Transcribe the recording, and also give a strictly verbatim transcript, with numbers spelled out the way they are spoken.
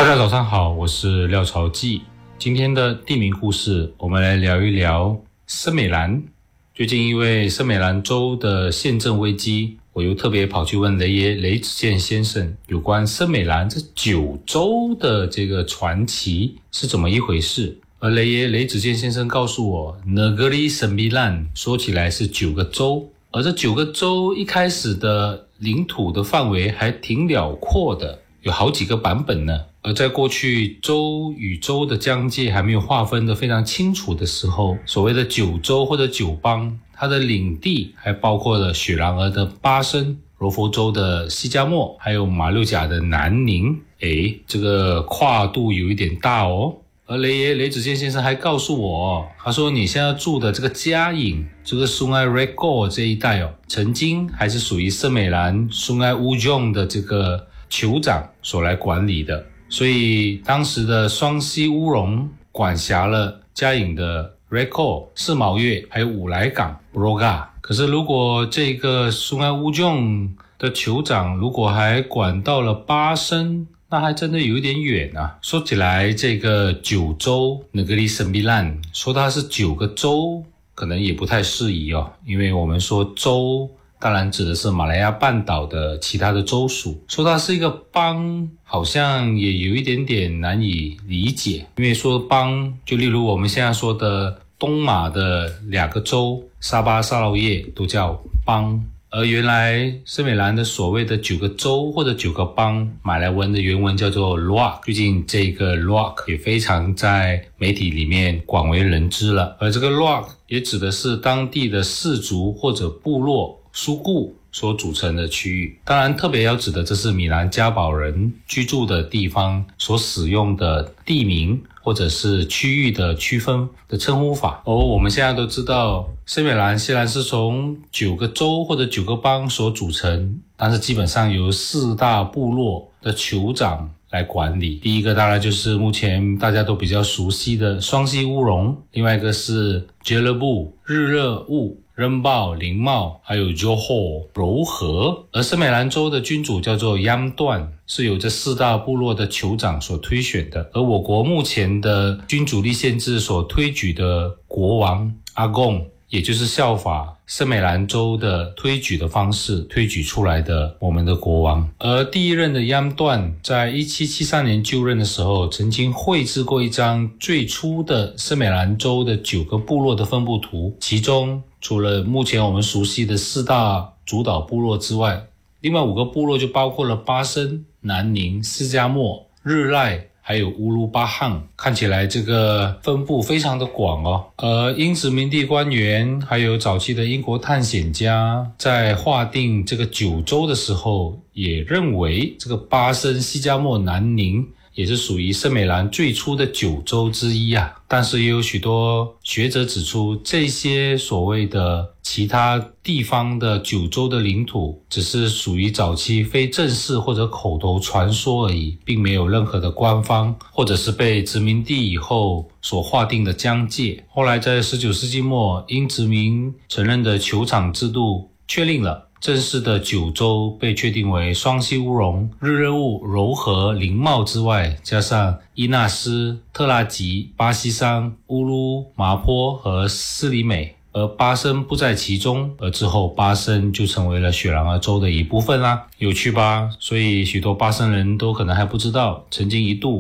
大家早上好，我是廖朝记。今天的地名故事，我们来聊一聊森美兰。最近因为森美兰州的宪政危机，我又特别跑去问雷爷雷子健先生有关森美兰这九州的这个传奇是怎么一回事。而雷爷雷子健先生告诉我 Negeri Sembilan 说起来是九个州，而这九个州一开始的领土的范围还挺辽阔的，有好几个版本呢。而在过去州与州的疆界还没有划分得非常清楚的时候，所谓的九州或者九邦，它的领地还包括了雪兰莪的巴生、柔佛州的西加莫，还有马六甲的南宁。诶，这个跨度有一点大哦。而雷爷雷子健先生还告诉我，他说你现在住的这个嘉颖，这个苏埃瑞果这一带哦，曾经还是属于森美兰苏埃乌jon的这个酋长所来管理的。所以当时的双溪乌龙管辖了嘉颖的 Record、世毛越还有五来港 Broga。 可是如果这个苏埃乌jon的酋长如果还管到了巴生，那还真的有一点远啊。说起来这个九州 Negeri Sembilan 说它是九个州可能也不太适宜哦，因为我们说州当然指的是马来亚半岛的其他的州属，说它是一个邦好像也有一点点难以理解。因为说邦就例如我们现在说的东马的两个州沙巴沙劳越都叫邦，而原来森美兰的所谓的九个州或者九个邦，马来文的原文叫做 Luak， 最近这个 Luak 也非常在媒体里面广为人知了。而这个 Luak 也指的是当地的氏族或者部落苏固所组成的区域。当然特别要指的这是米兰加堡人居住的地方所使用的地名或者是区域的区分的称呼法。而我们现在都知道森美兰虽然是从九个州或者九个邦所组成，但是基本上由四大部落的酋长来管理。第一个当然就是目前大家都比较熟悉的双溪乌龙，另外一个是杰勒布、日热雾、扔豹、林茂还有 Johor 柔和。而森美兰州的君主叫做 Yam Tuan， 是由这四大部落的酋长所推选的。而我国目前的君主立宪制所推举的国王阿贡，也就是效法森美兰州的推举的方式推举出来的我们的国王。而第一任的 Yam Tuan 在一七七三年就任的时候，曾经绘制过一张最初的森美兰州的九个部落的分布图，其中除了目前我们熟悉的四大主导部落之外，另外五个部落就包括了巴生、南宁、释迦莫、日赖还有乌鲁巴汉。看起来这个分布非常的广哦。而英殖民地官员还有早期的英国探险家在划定这个九州的时候，也认为这个巴生、西加莫、南宁也是属于森美兰最初的九州之一啊。但是也有许多学者指出，这些所谓的其他地方的九州的领土只是属于早期非正式或者口头传说而已，并没有任何的官方或者是被殖民地以后所划定的疆界。后来在十九世纪末，英殖民承认的酋长制度确立了，正式的九州被确定为双溪乌龙、日热雾、柔和、林茂之外，加上伊纳斯、特拉吉、巴西桑、乌鲁、麻坡和斯里美。而巴生不在其中，而之后巴生就成为了雪兰莪州的一部分啦。有趣吧？所以许多巴生人都可能还不知道，曾经一度